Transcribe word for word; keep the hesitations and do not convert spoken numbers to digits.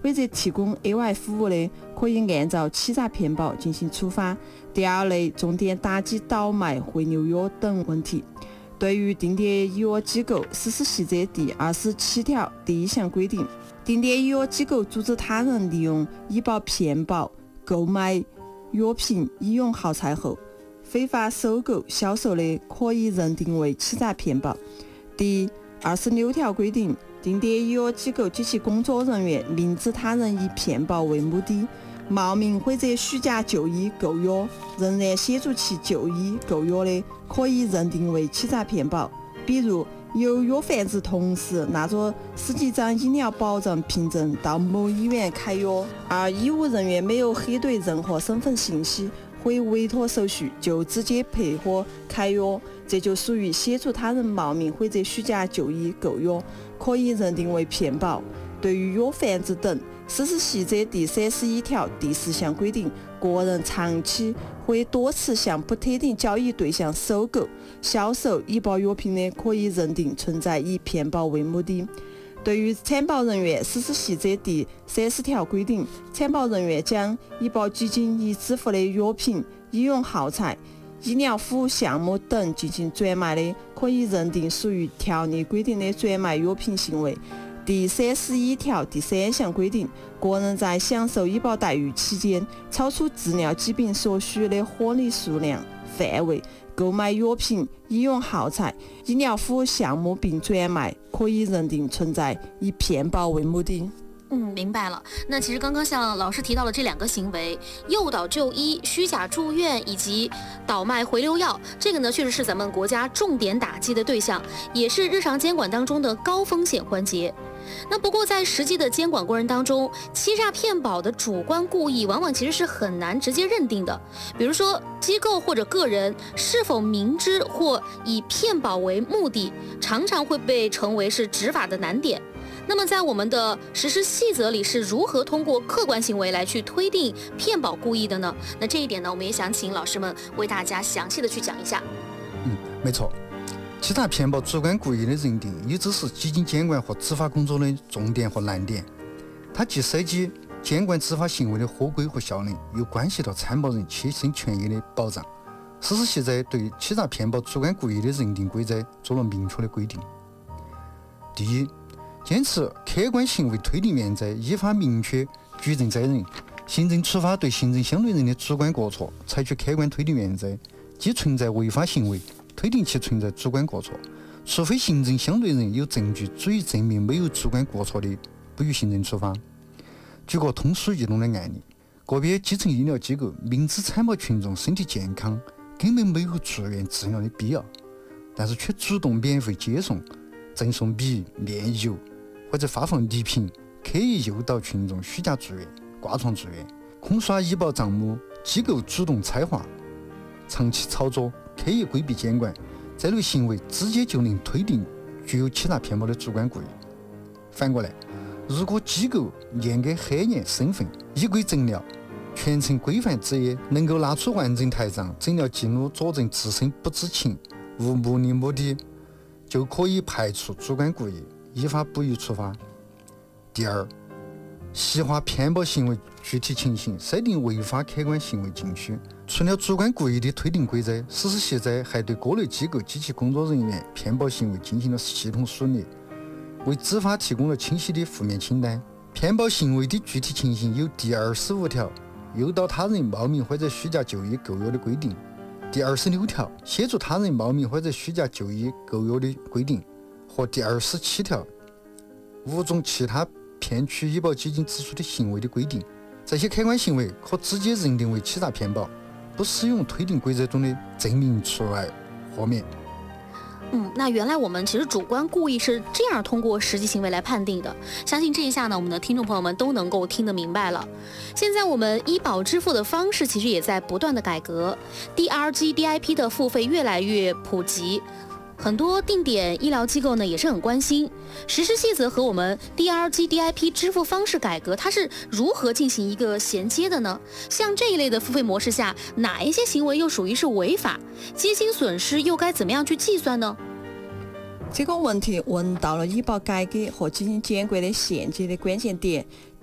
或者提供额外服务的，可以按照欺诈骗保进行处罚。第二类，重点打击倒卖、回流药等问题。对于定点医药机构实施细则第二十七条第一项规定，定点医药机构组织他人利用医保骗保购买药品、医用耗材后，非法收购、销售的，可以认定为欺诈骗保。第二十六条规定，定点医药机构及其工作人员明知他人以骗保为目的，冒名或者虚假就医购药，仍然协助其就医购药的，可以认定为欺诈骗保。比如，有药贩子同时拿着十几张医疗保障凭证到某医院开药，而医务人员没有核对任何身份信息或委托手续，就直接配合开药，这就属于协助他人冒名或者虚假就医购药，可以认定为骗保。对于药贩子等，实施细则第三十一条第四项规定，个人长期或多次向不特定交易对象收购、销售医保药品的，可以认定存在以骗保为目的。对于参保人员，实施细则第三十条规定，参保人员将医保基金已支付的药品、医用耗材、医疗服务项目等进行转卖的，可以认定属于条例规定的转卖药品行为。第三十一条第三项规定，个人在享受医保待遇期间，超出治疗疾病所需的合理数量范围购买药品、医用耗材、医疗服务项目并转卖，可以认定存在以骗保为目的。 嗯，明白了。那其实刚刚像老师提到了这两个行为，诱导就医、虚假住院以及倒卖回流药，这个呢确实是咱们国家重点打击的对象，也是日常监管当中的高风险环节。那不过在实际的监管过程当中，欺诈骗保的主观故意往往其实是很难直接认定的。比如说机构或者个人是否明知或以骗保为目的，常常会被成为是执法的难点。那么在我们的实施细则里是如何通过客观行为来去推定骗保故意的呢？那这一点呢，我们也想请老师们为大家详细的去讲一下。 嗯，没错。欺诈骗保主观故意的认定，一直是基金监管和执法工作的重点和难点。它既涉及监管执法行为的合规和效能，又关系到参保人切身权益的保障。实施细则对欺诈骗保主观故意的认定规则做了明确的规定。第一，坚持客观行为推定原则，依法明确举证责任。行政处罚对行政相对人的主观过错采取客观推定原则，即存在违法行为，推定其存在主观过错，除非行政相对人有证据足以证明没有主观过错的，不予行政处罚。举个通俗易懂的案例，个别基层医疗机构明知参保群众身体健康，根本没有住院治疗的必要，但是却主动免费接送、赠送米、面油或者发放礼品，刻意诱导群众虚假住院、挂床住院，空刷医保账目，机构主动拆划，长期操作，刻意规避监管，这类行为直接就能推定具有欺诈骗保的主观故意。反过来，如果机构严格核验身份，依规诊疗，全程规范执业，能够拿出完整台账、诊疗记录佐证自身不知情、无目的目的，就可以排除主观故意，依法不予处罚。第二，细化骗保行为具体情形，设定违法客观行为禁区。除了主观故意的推定规则，实施细则还对各类机构及其工作人员骗保行为进行了系统梳理，为执法提供了清晰的负面清单。骗保行为的具体情形有第二十五条诱导他人冒名或者虚假就医购药的规定，第二十六条协助他人冒名或者虚假就医购药的规定，和第二十七条五种其他骗取医保基金支出的行为的规定。这些客观行为可直接认定为欺诈骗保，不适用推定规则中的证明除外豁免。 嗯，那原来我们其实主观故意是这样通过实际行为来判定的，相信这一下呢，我们的听众朋友们都能够听得明白了。现在我们医保支付的方式其实也在不断的改革 ，D R G D I P 的付费越来越普及。很多定点医疗机构呢也是很关心实施细则和我们 D R G D I P 支付方式改革，它是如何进行一个衔接的呢？像这一类的付费模式下，哪一些行为又属于是违法？基金损失又该怎么样去计算呢？ 这个问题问到了医保改革和基金监管的衔接的关键点。